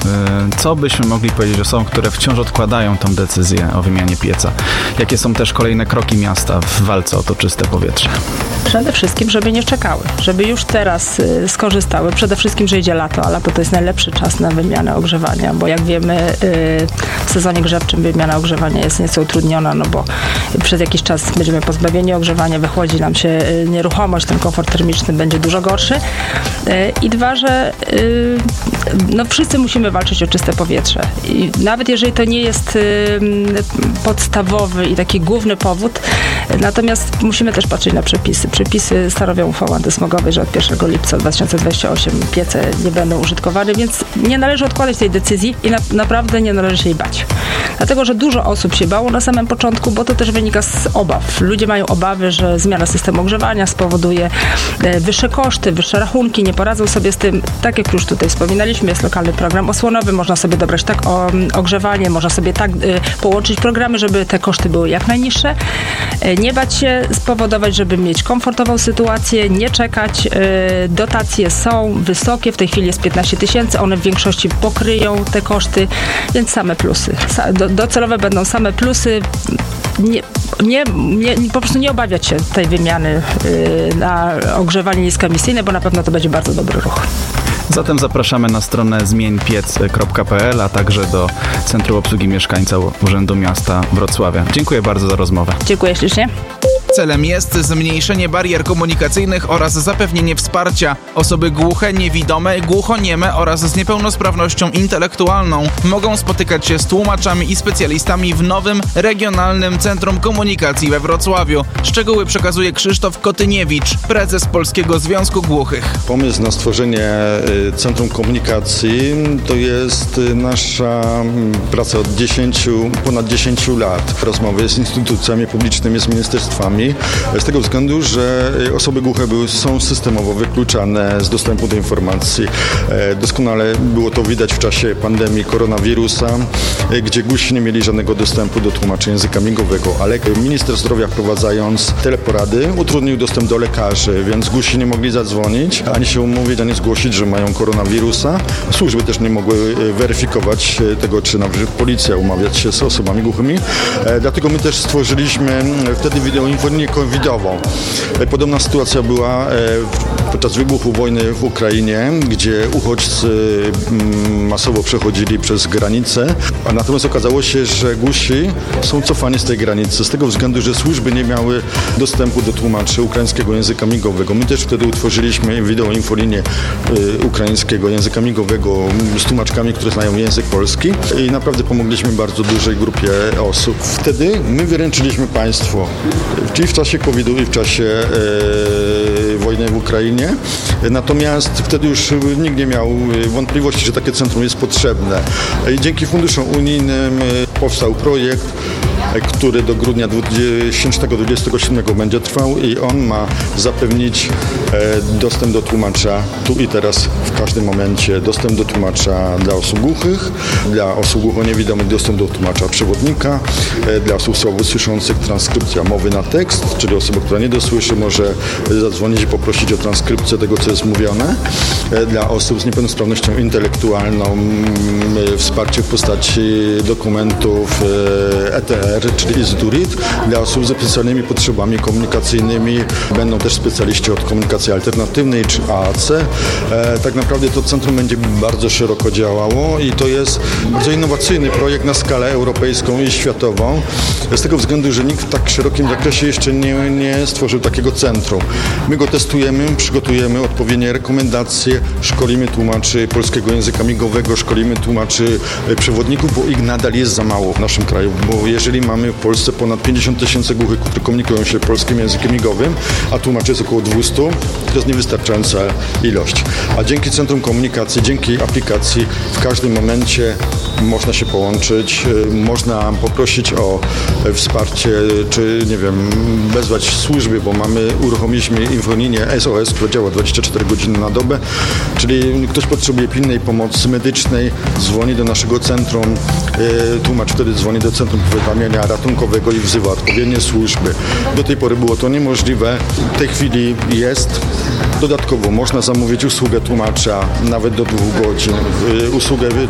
Co byśmy mogli powiedzieć osobom, które wciąż odkładają tą decyzję o wymianie pieca? Jakie są też kolejne kroki miasta w walce o to czyste powietrze? Przede wszystkim, żeby nie czekały, żeby już teraz skorzystały. Przede wszystkim, że idzie lato, a lato to jest najlepszy czas na wymianę ogrzewania, bo jak wiemy, w sezonie grzewczym wymiana ogrzewania jest nieco utrudniona, no bo przez jakiś czas będziemy pozbawieni ogrzewania, wychłodzi nam się nieruchomość, ten komfort termiczny będzie dużo gorszy. I dwa, że no wszyscy musimy walczyć o czyste powietrze. I nawet jeżeli to nie jest podstawowy i taki główny powód, natomiast musimy też patrzeć na przepisy. Przepisy stanowią uchwałę antysmogowej, że od 1 lipca 2028 piece nie będą użytkowane, więc nie należy odkładać tej decyzji i naprawdę nie należy się jej bać. Dlatego, że dużo osób się bało na samym początku, bo to też wynika z obaw. Ludzie mają obawy, że zmiana systemu ogrzewania spowoduje wyższe koszty, wyższe rachunki, nie poradzą sobie z tym. Tak jak już tutaj wspominaliśmy, jest lokalny program osłonowy, można sobie dobrać tak ogrzewanie, można sobie tak połączyć programy, żeby te koszty były jak najniższe. Nie bać się spowodować, żeby mieć komfortową sytuację, nie czekać. Dotacje są wysokie, w tej chwili jest 15 000, one w większości pokryją te koszty, więc same plusy. Docelowe będą same plusy. Po prostu nie obawiać się tej wymiany na ogrzewanie niskoemisyjne, bo na pewno to będzie bardzo dobry ruch. Zatem zapraszamy na stronę zmieńpiec.pl, a także do Centrum Obsługi Mieszkańca Urzędu Miasta Wrocławia. Dziękuję bardzo za rozmowę. Dziękuję ślicznie. Celem jest zmniejszenie barier komunikacyjnych oraz zapewnienie wsparcia. Osoby głuche, niewidome, głuchonieme oraz z niepełnosprawnością intelektualną mogą spotykać się z tłumaczami i specjalistami w nowym Regionalnym Centrum Komunikacji we Wrocławiu. Szczegóły przekazuje Krzysztof Kotyniewicz, prezes Polskiego Związku Głuchych. Pomysł na stworzenie Centrum Komunikacji to jest nasza praca od ponad 10 lat. Rozmowy z instytucjami publicznymi, z ministerstwami. Z tego względu, że osoby głuche są systemowo wykluczane z dostępu do informacji. Doskonale było to widać w czasie pandemii koronawirusa, gdzie głusi nie mieli żadnego dostępu do tłumaczenia języka migowego, ale minister zdrowia, wprowadzając teleporady, utrudnił dostęp do lekarzy, więc głusi nie mogli zadzwonić, ani się umówić, ani zgłosić, że mają koronawirusa. Służby też nie mogły weryfikować tego, czy na przykład policja umawiać się z osobami głuchymi. Dlatego my też stworzyliśmy wtedy wideoinfonię covidową. Podobna sytuacja była podczas wybuchu wojny w Ukrainie, gdzie uchodźcy masowo przechodzili przez granicę, a natomiast okazało się, że głusi są cofani z tej granicy z tego względu, że służby nie miały dostępu do tłumaczy ukraińskiego języka migowego. My też wtedy utworzyliśmy wideoinfolinię ukraińskiego języka migowego z tłumaczkami, które znają język polski i naprawdę pomogliśmy bardzo dużej grupie osób. Wtedy my wyręczyliśmy państwo, czyli w czasie COVID-u i w czasie wojny w Ukrainie. Natomiast wtedy już nikt nie miał wątpliwości, że takie centrum jest potrzebne. I dzięki funduszom unijnym powstał projekt, który do grudnia 2027 będzie trwał i on ma zapewnić dostęp do tłumacza tu i teraz w każdym momencie, dostęp do tłumacza dla osób głuchych, dla osób głuchoniewidomych dostęp do tłumacza przewodnika, dla osób słabosłyszących transkrypcja mowy na tekst, czyli osoba, która nie dosłyszy, może zadzwonić i poprosić o transkrypcję tego, co jest mówione, dla osób z niepełnosprawnością intelektualną wsparcie w postaci dokumentów ETR, czyli ISDURIT. Dla osób z specjalnymi potrzebami komunikacyjnymi będą też specjaliści od komunikacji alternatywnej czy AAC. Tak naprawdę to centrum będzie bardzo szeroko działało i to jest bardzo innowacyjny projekt na skalę europejską i światową. Z tego względu, że nikt w tak szerokim zakresie jeszcze nie stworzył takiego centrum. My go testujemy, przygotujemy odpowiednie rekomendacje, szkolimy tłumaczy polskiego języka migowego, szkolimy tłumaczy przewodników, bo ich nadal jest za mało w naszym kraju, bo jeżeli mamy w Polsce ponad 50 000 głuchych, którzy komunikują się polskim językiem migowym, a tłumaczy jest około 200, to jest niewystarczająca ilość. A dzięki Centrum Komunikacji, dzięki aplikacji w każdym momencie można się połączyć, można poprosić o wsparcie, czy nie wiem, wezwać służby, bo uruchomiliśmy infolinię SOS, która działa 24 godziny na dobę, czyli ktoś potrzebuje pilnej pomocy medycznej, dzwoni do naszego centrum, tłumacz wtedy dzwoni do Centrum Powiadamiania Ratunkowego i wzywa odpowiednie służby. Do tej pory było to niemożliwe, w tej chwili jest. Dodatkowo można zamówić usługę tłumacza nawet do 2 godzin, usługę